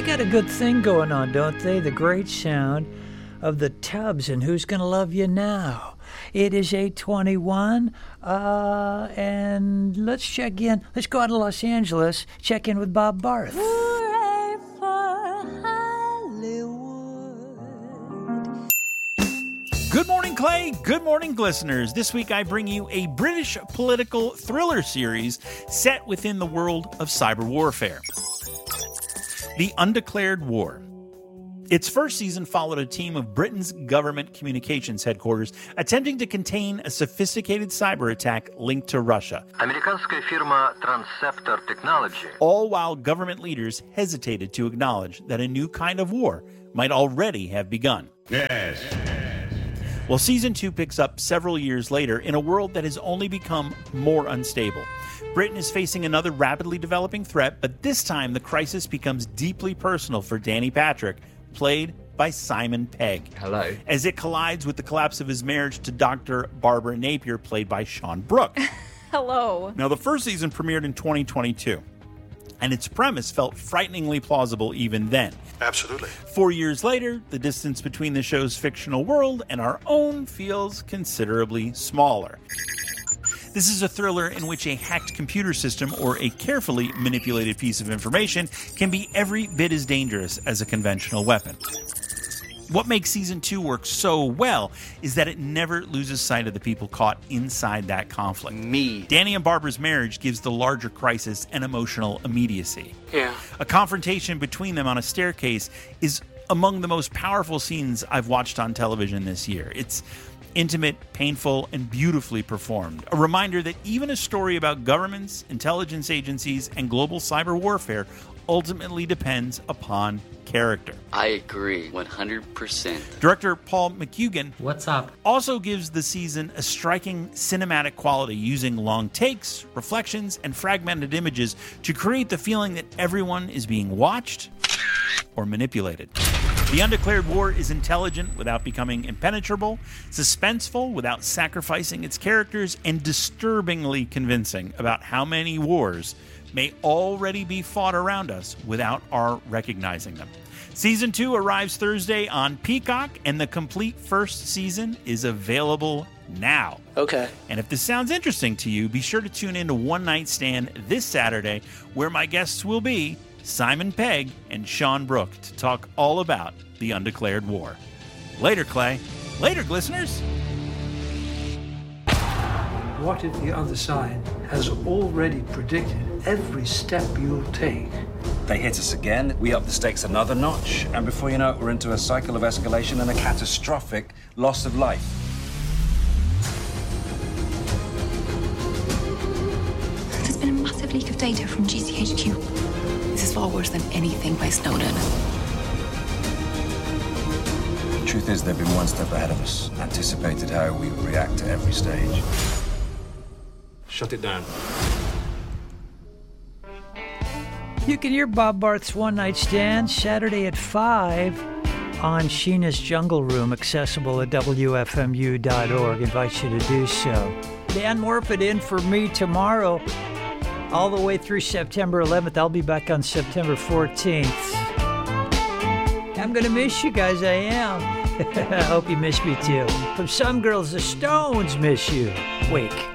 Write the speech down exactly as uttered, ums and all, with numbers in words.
got a good thing going on, don't they? The great sound of the Tubs and Who's Gonna Love You Now. It is eight twenty-one, uh, and let's check in. Let's go out to Los Angeles, check in with Bob Barth. Hooray for Hollywood. Good morning, Clay. Good morning, listeners. This week I bring you a British political thriller series set within the world of cyber warfare. The Undeclared War. Its first season followed a team of Britain's government communications headquarters attempting to contain a sophisticated cyber attack linked to Russia. Американская фирма Transceptor Technology. All while government leaders hesitated to acknowledge that a new kind of war might already have begun. Yes. Well, season two picks up several years later in a world that has only become more unstable. Britain is facing another rapidly developing threat, but this time the crisis becomes deeply personal for Danny Patrick, played by Simon Pegg. Hello. As it collides with the collapse of his marriage to Doctor Barbara Napier, played by Sean Brooke. Hello. Now, the first season premiered in twenty twenty-two, and its premise felt frighteningly plausible even then. Absolutely. Four years later, the distance between the show's fictional world and our own feels considerably smaller. This is a thriller in which a hacked computer system or a carefully manipulated piece of information can be every bit as dangerous as a conventional weapon. What makes season two work so well is that it never loses sight of the people caught inside that conflict. Me. Danny and Barbara's marriage gives the larger crisis an emotional immediacy. Yeah. A confrontation between them on a staircase is among the most powerful scenes I've watched on television this year. It's intimate, painful, and beautifully performed. A reminder that even a story about governments, intelligence agencies, and global cyber warfare ultimately depends upon character. I agree, one hundred percent. Director Paul McGugan What's up? also gives the season a striking cinematic quality, using long takes, reflections, and fragmented images to create the feeling that everyone is being watched or manipulated. The Undeclared War is intelligent without becoming impenetrable, suspenseful without sacrificing its characters, and disturbingly convincing about how many wars may already be fought around us without our recognizing them. Season two arrives Thursday on Peacock, and the complete first season is available now. Okay. And if this sounds interesting to you, be sure to tune in to One Night Stand this Saturday, where my guests will be Simon Pegg and Sean Brooke to talk all about the Undeclared War. Later, Clay. Later, listeners. What if the other side has already predicted every step you'll take? They hit us again, we up the stakes another notch, and before you know it, we're into a cycle of escalation and a catastrophic loss of life. There's been a massive leak of data from G C H Q. This is far worse than anything by Snowden. The truth is, they've been one step ahead of us, anticipated how we would react to every stage. Shut it down. You can hear Bob Barth's One Night Stand Saturday at five on Sheena's Jungle Room, accessible at W F M U dot org. Invite you to do so. Dan Morfitt in for me tomorrow, all the way through September eleventh. I'll be back on September fourteenth. I'm going to miss you guys, I am. I hope you miss me too. From some girls, the Stones miss you. Wake.